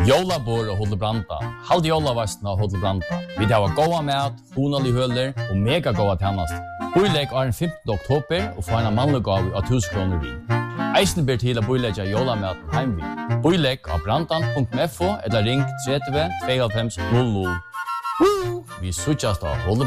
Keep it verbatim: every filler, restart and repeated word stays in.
Jólabor og Hotel Branda. Halde jólavastna og Hotel Branda. Vi har goda mat, honalig høler og mega goda tjänast. Boilegg er den femtende oktober og får en mannlig gav av tusen kroner vi. Eisen ber til å boilegge jólamaten heim vi. Boilegg av brandan punkt f o eller ring tretti två fem null null. Vi suttjast av Hotel